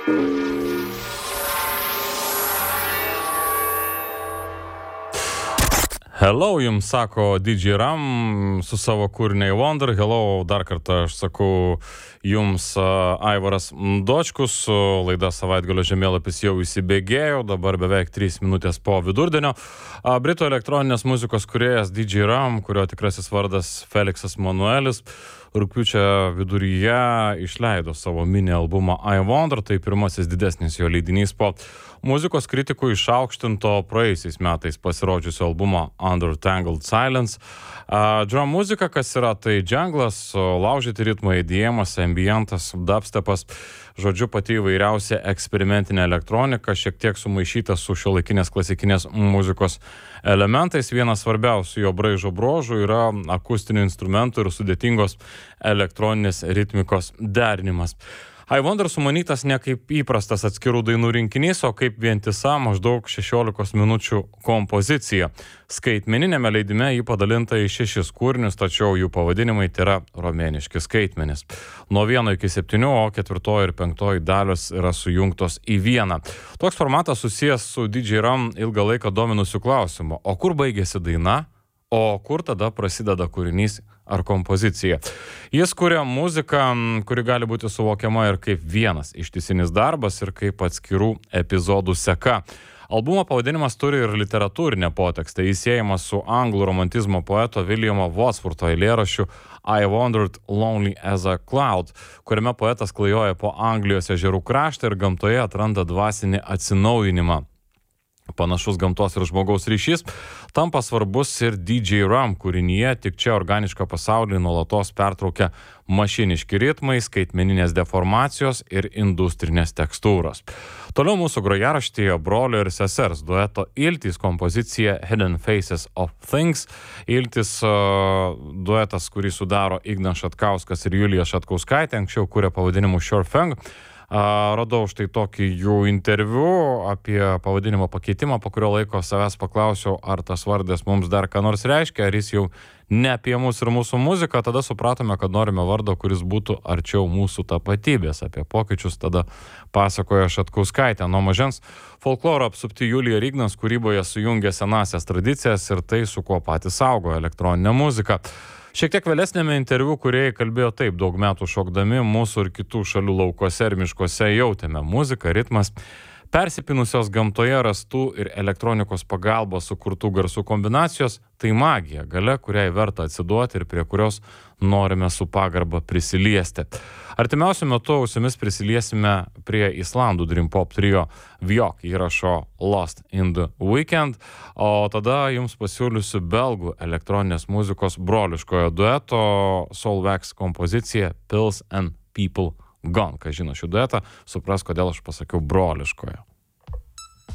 Hello, jums sako DJ Ram su savo kūriniu I Wonder. Hello, dar kartą aš sakau jums Aivaras Dočkus. Laida Savaitgalio žemėlapis jau įsibėgėjo, dabar beveik 3 minutės po vidurdienio. Britų elektroninės muzikos kūrėjas DJ Ram, kurio tikrasis vardas Feliksas Manuelis, rugpjūčio viduryje išleido savo mini albumą I Wonder. Tai pirmasis didesnis jo leidinys po muzikos kritikų išaukštinto praėjusiais metais pasirodžiusio albumo Under Tangled Silence. Drum muzika, kas yra, tai džanglas, laužyti ritmai, EDM-as, ambientas, dubstepas, žodžiu, pati įvairiausia eksperimentinė elektronika, šiek tiek sumaišyta su šiuolaikinės klasikinės muzikos elementais. Vienas svarbiausių jo braižo bruožų yra akustinių instrumentų ir sudėtingos elektroninės ritmikos derinimas. I Wonder sumanytas ne kaip įprastas atskirų dainų rinkinys, o kaip vientisa maždaug 16 minučių kompozicija. Skaitmeninėme leidime jį padalinta į 6 kūrinius, tačiau jų pavadinimai tai yra romėniški skaitmenys. Nuo 1 iki 7, o 4 ir 5 dalios yra sujungtos į vieną. Toks formatas susijęs su DJ Ram ilgą laiką dominusiu klausimu, o kur baigėsi daina, o kur tada prasideda kūrinys ar kompozicija. Jis kuria muziką, kuri gali būti suvokiama ir kaip vienas ištisinis darbas ir kaip atskirų epizodų seka. Albumo pavadinimas turi ir literatūrinę potekstę, jis siejamas su anglų romantizmo poeto Williamo Wordswortho eilėraščiu I Wandered Lonely as a Cloud, kuriame poetas klajoja po Anglijos ežerų kraštą ir gamtoje atranda dvasinį atsinaujinimą. Panašus gamtos ir žmogaus ryšys tampa svarbus ir DJ Ram kūrinyje, tik čia organišką pasaulį nuolatos pertraukia mašiniški ritmai, skaitmeninės deformacijos ir industrinės tekstūros. Toliau mūsų grojaraštyje brolio ir sesers dueto Iltis kompozicija Hidden Faces of Things. Iltis duetas, kurį sudaro Ignas Šatkauskas ir Julija Šatkauskaitė, anksčiau kūrė pavadinimu Sure Thing. Radau štai tokį jų interviu apie pavadinimo pakeitimą, po kurio laiko savęs paklausiau, ar tas vardas mums dar ką nors reiškia, ar jis jau ne apie mus ir mūsų muziką. Tada supratome, kad norime vardo, kuris būtų arčiau mūsų tapatybės. Apie pokyčius tada pasakoja Šatkauskaitė. Nuo mažens folkloro apsupti Julija ir Ignas kūryboje sujungė senasias tradicijas ir tai, su kuo patys augo elektroninę muziką. Šiek tiek vėlesnėme interviu kūrėjai kalbėjo taip: daug metų šokdami mūsų ir kitų šalių laukuose ir miškuose jautėme muziką, ritmas, persipinusios gamtoje rastų ir elektronikos pagalbos sukurtų garsų kombinacijos, tai magija, galia, kuriai verta atsiduoti ir prie kurios norime su pagarba prisiliesti. Artimiausiu metu ausimis prisiliesime prie Islandų Dream Pop trio Vjok įrašo Lost in the Weekend, o tada jums pasiūlysiu belgų elektroninės muzikos broliškojo dueto Soulwax kompoziciją Pills and People Gone. Kas žino šį duetą, supras, kodėl aš pasakiau broliškojo.